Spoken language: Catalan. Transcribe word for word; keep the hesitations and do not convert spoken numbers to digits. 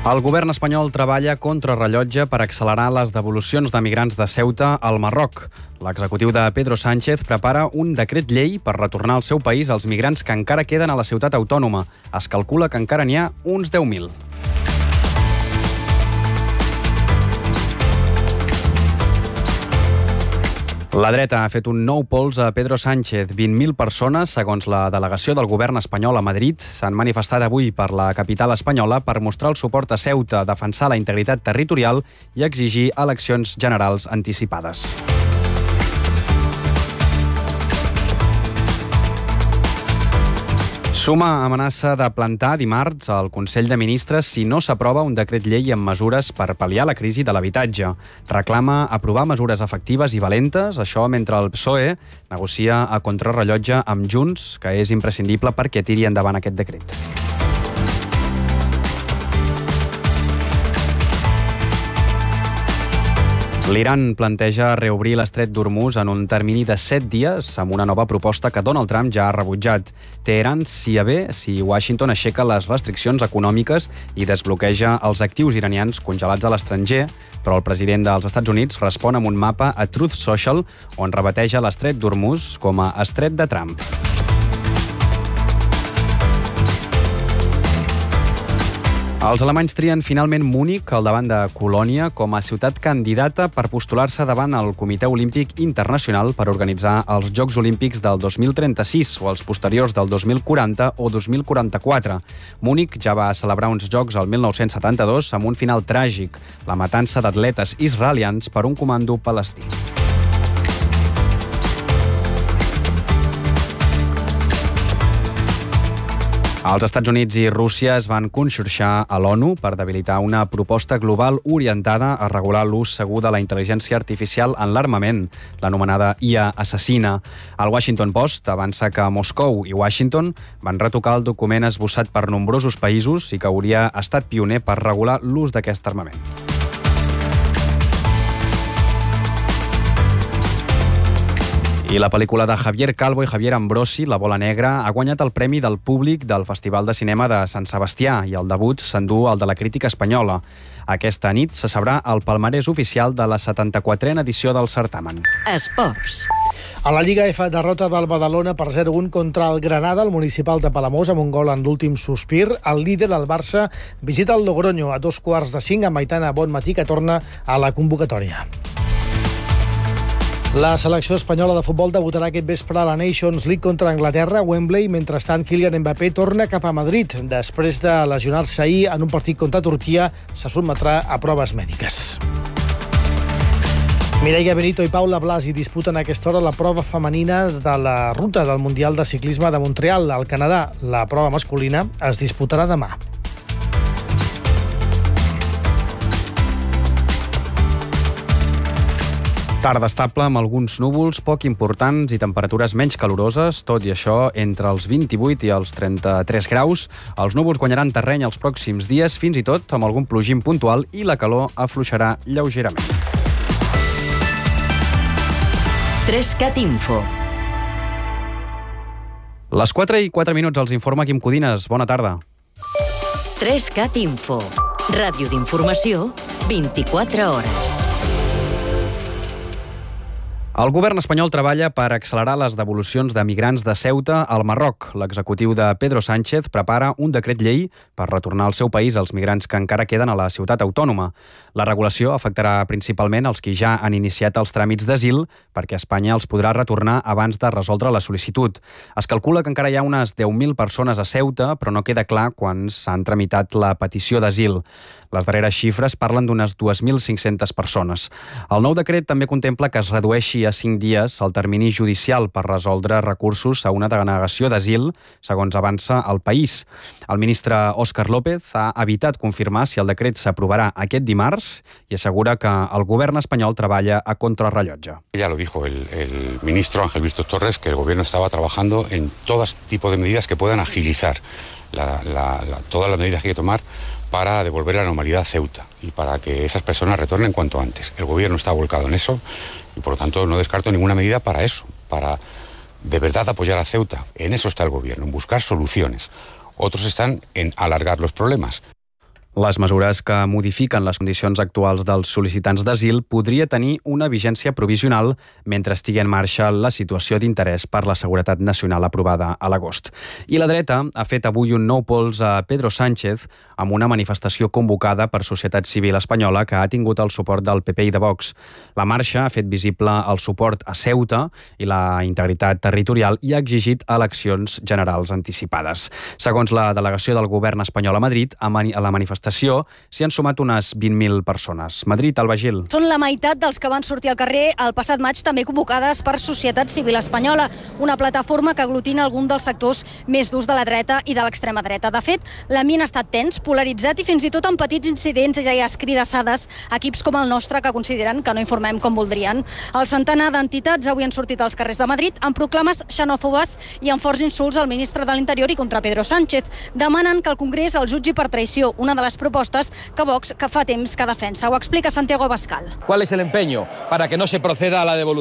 El govern espanyol treballa contra rellotge per accelerar les devolucions de migrants de Ceuta al Marroc. L'executiu de Pedro Sánchez prepara un decret llei per retornar al seu país els migrants que encara queden a la ciutat autònoma. Es calcula que encara n'hi ha uns deu mil. La dreta ha fet un nou pols a Pedro Sánchez. vint mil persones, segons la delegació del govern espanyol a Madrid, s'han manifestat avui per la capital espanyola per mostrar el suport a Ceuta, defensar la integritat territorial i exigir eleccions generals anticipades. Suma amenaça de plantar dimarts al Consell de Ministres si no s'aprova un decret llei amb mesures per pal·liar la crisi de l'habitatge. Reclama aprovar mesures efectives i valentes, això mentre el P S O E negocia a contrarrellotge amb Junts, que és imprescindible perquè tiri endavant aquest decret. L'Iran planteja reobrir l'estret d'Hormuz en un termini de set dies amb una nova proposta que Donald Trump ja ha rebutjat. Teheran s'hi avé si Washington aixeca les restriccions econòmiques i desbloqueja els actius iranians congelats a l'estranger, però el president dels Estats Units respon amb un mapa a Truth Social on rebateja l'estret d'Hormuz com a estret de Trump. Els alemanys trien finalment Múnich al davant de Colònia com a ciutat candidata per postular-se davant el Comitè Olímpic Internacional per organitzar els Jocs Olímpics del dos mil trenta-sis o els posteriors del dos mil quaranta o dos mil quaranta-quatre. Múnich ja va celebrar uns Jocs el mil nou-cents setanta-dos amb un final tràgic, la matança d'atletes israelians per un comando palestí. Els Estats Units i Rússia es van conxorxar a l'ONU per debilitar una proposta global orientada a regular l'ús segur de la intel·ligència artificial en l'armament, l'anomenada I A assassina. El Washington Post avança que Moscou i Washington van retocar el document esbossat per nombrosos països i que hauria estat pioner per regular l'ús d'aquest armament. I la pel·lícula de Javier Calvo i Javier Ambrosi, La bola negra, ha guanyat el Premi del Públic del Festival de Cinema de Sant Sebastià i el debut s'endú el de la crítica espanyola. Aquesta nit se sabrà el palmarès oficial de la setanta-quatrena edició del certamen. Esports. A la Lliga F, derrota del Badalona per zero a un contra el Granada, el municipal de Palamós, amb un gol en l'últim sospir. El líder, el Barça, visita el Logroño a dos quarts de cinc amb Aitana Bonmatí, que torna a la convocatòria. La selecció espanyola de futbol debutarà aquest vespre a la Nations League contra Anglaterra a Wembley. Mentrestant, Kylian Mbappé torna cap a Madrid. Després de lesionar-se ahir en un partit contra Turquia, se sotmetrà a proves mèdiques. Mireia Benito i Paula Blasi disputen a aquesta hora la prova femenina de la ruta del Mundial de Ciclisme de Montreal, al Canadà. La prova masculina es disputarà demà. Tarda estable amb alguns núvols poc importants i temperatures menys caloroses, tot i això entre els vint-i-vuit i els trenta-tres graus. Els núvols guanyaran terreny els pròxims dies, fins i tot amb algun plogim puntual, i la calor afluixarà lleugerament. Trescat Info. Les quatre i quatre minuts els informa Quim Codines. Bona tarda. Trescat Info. Ràdio d'informació, vint-i-quatre hores. El govern espanyol treballa per accelerar les devolucions de migrants de Ceuta al Marroc. L'executiu de Pedro Sánchez prepara un decret llei per retornar al seu país els migrants que encara queden a la ciutat autònoma. La regulació afectarà principalment els que ja han iniciat els tràmits d'asil, perquè Espanya els podrà retornar abans de resoldre la sol·licitud. Es calcula que encara hi ha unes deu mil persones a Ceuta, però no queda clar quan s'han tramitat la petició d'asil. Les darreres xifres parlen d'unes dues mil cinc-centes persones. El nou decret també contempla que es redueixi a cinc dies el termini judicial per resoldre recursos a una denegació d'asil, segons avança el País. El ministre Óscar López ha evitat confirmar si el decret s'aprovarà aquest dimarts i assegura que el govern espanyol treballa a contrarrellotge. Ya lo dijo el, el ministro Ángel Víctor Torres, que el gobierno estaba trabajando en todo tipo de medidas que puedan agilizar la, la, la, todas las medidas que hay que tomar para devolver la normalidad a Ceuta y para que esas personas retornen cuanto antes. El gobierno está volcado en eso y por lo tanto no descarto ninguna medida para eso, para de verdad apoyar a Ceuta. En eso está el gobierno, en buscar soluciones. Otros están en alargar los problemas. Les mesures que modifiquen les condicions actuals dels sol·licitants d'asil podria tenir una vigència provisional mentre estigui en marxa la situació d'interès per la seguretat nacional aprovada a l'agost. I la dreta ha fet avui un nou pols a Pedro Sánchez amb una manifestació convocada per Societat Civil Espanyola que ha tingut el suport del P P i de Vox. La marxa ha fet visible el suport a Ceuta i la integritat territorial i ha exigit eleccions generals anticipades. Segons la delegació del govern espanyol a Madrid, a la manifestació s'hi han sumat unes vint mil persones. Madrid, Alba Gil. Són la meitat dels que van sortir al carrer el passat maig, també convocades per Societat Civil Espanyola, una plataforma que aglutina algun dels sectors més durs de la dreta i de l'extrema dreta. De fet, l'ambient ha estat tens, polaritzat i fins i tot amb petits incidents i escridassades a equips com el nostre que consideren que no informem com voldrien. El centenar d'entitats avui han sortit als carrers de Madrid amb proclames xenòfobes i amb forts insults al ministre de l'Interior i contra Pedro Sánchez. Demanen que el Congrés el jutgi per traïció, una de les propostes que Vox que fa temps que defensa. Ho explica Santiago Abascal. ¿Cuál es el empeño para que no se proceda a la devolución?